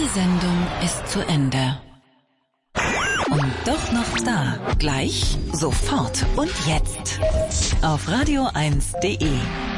Diese Sendung ist zu Ende. Und doch noch da. Gleich, sofort und jetzt. Auf radio1.de.